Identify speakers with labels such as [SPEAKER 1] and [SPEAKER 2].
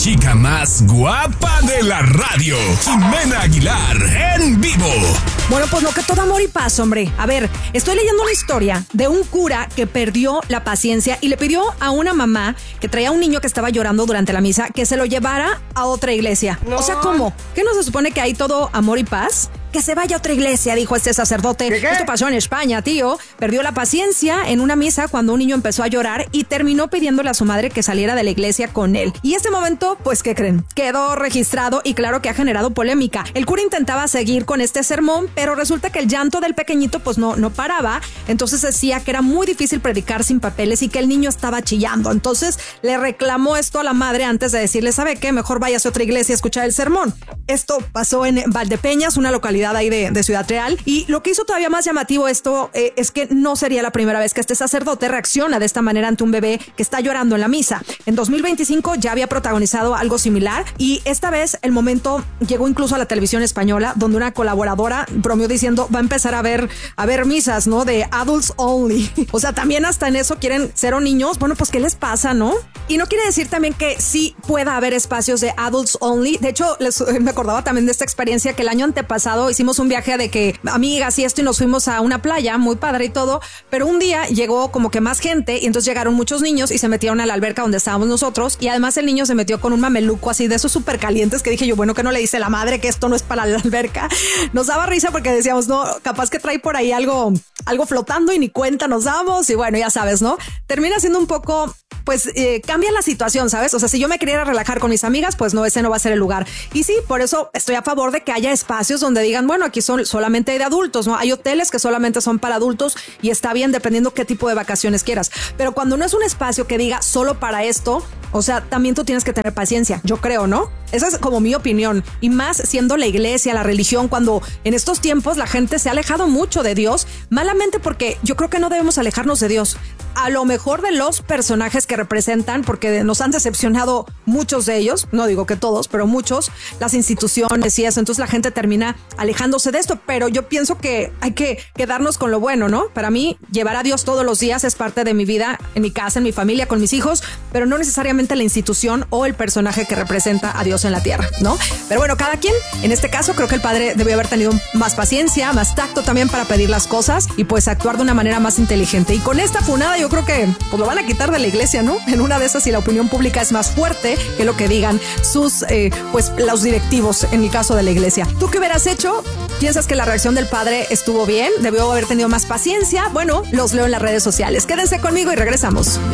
[SPEAKER 1] chica más guapa de la radio, Ximena Aguilar, en vivo.
[SPEAKER 2] Bueno, pues no, que todo amor y paz, hombre. A ver, estoy leyendo una historia de un cura que perdió la paciencia y le pidió a una mamá que traía a un niño que estaba llorando durante la misa que se lo llevara a otra iglesia. No. O sea, ¿cómo? ¿Qué no se supone que hay todo amor y paz? Que se vaya a otra iglesia, dijo este sacerdote. ¿Qué? Esto pasó en España, tío. Perdió la paciencia en una misa cuando un niño empezó a llorar y terminó pidiéndole a su madre que saliera de la iglesia con él. Y este momento, pues, ¿qué creen? Quedó registrado y claro que ha generado polémica. El cura intentaba seguir con este sermón, pero resulta que el llanto del pequeñito pues no paraba. Entonces decía que era muy difícil predicar sin papeles y que el niño estaba chillando. Entonces le reclamó esto a la madre antes de decirle, ¿sabe qué? Mejor váyase a otra iglesia a escuchar el sermón. Esto pasó en Valdepeñas, una localidad ahí de Ciudad Real, y lo que hizo todavía más llamativo esto es que no sería la primera vez que este sacerdote reacciona de esta manera ante un bebé que está llorando en la misa. En 2025 ya había protagonizado algo similar y esta vez el momento llegó incluso a la televisión española, donde una colaboradora bromeó diciendo, va a empezar a ver misas, ¿no? De adults only. O sea, también hasta en eso quieren ser niños. Bueno, pues ¿qué les pasa, no? Y no quiere decir también que sí pueda haber espacios de adults only. De hecho, me acordaba también de esta experiencia que el año antepasado hicimos un viaje de que amigas y esto y nos fuimos a una playa muy padre y todo, pero un día llegó como que más gente y entonces llegaron muchos niños y se metieron a la alberca donde estábamos nosotros y además el niño se metió con un mameluco así de esos súper calientes que dije yo, bueno, que no le dice la madre que esto no es para la alberca. Nos daba risa porque decíamos, no, capaz que trae por ahí algo flotando y ni cuenta nos damos y bueno, ya sabes, ¿no? Termina siendo un poco... pues cambia la situación, ¿sabes? O sea, si yo me quería relajar con mis amigas, pues no, ese no va a ser el lugar. Y sí, por eso estoy a favor de que haya espacios donde digan, bueno, aquí solamente hay de adultos, ¿no? Hay hoteles que solamente son para adultos y está bien dependiendo qué tipo de vacaciones quieras. Pero cuando no es un espacio que diga solo para esto, o sea, también tú tienes que tener paciencia, yo creo, ¿no? Esa es como mi opinión. Y más siendo la iglesia, la religión, cuando en estos tiempos la gente se ha alejado mucho de Dios, malamente porque yo creo que no debemos alejarnos de Dios. A lo mejor de los personajes que representan, porque nos han decepcionado muchos de ellos, no digo que todos, pero muchos, las instituciones y eso, entonces la gente termina alejándose de esto, pero yo pienso que hay que quedarnos con lo bueno, ¿no? Para mí, llevar a Dios todos los días es parte de mi vida, en mi casa, en mi familia, con mis hijos, pero no necesariamente la institución o el personaje que representa a Dios en la tierra, ¿no? Pero bueno, cada quien, en este caso, creo que el padre debió haber tenido más paciencia, más tacto también para pedir las cosas y pues actuar de una manera más inteligente. Y con esta funada yo creo que pues lo van a quitar de la iglesia, ¿no? En una de esas, si la opinión pública es más fuerte que lo que digan sus, pues los directivos en el caso de la iglesia. ¿Tú qué hubieras hecho? ¿Piensas que la reacción del padre estuvo bien? ¿Debió haber tenido más paciencia? Bueno, los leo en las redes sociales. Quédense conmigo y regresamos.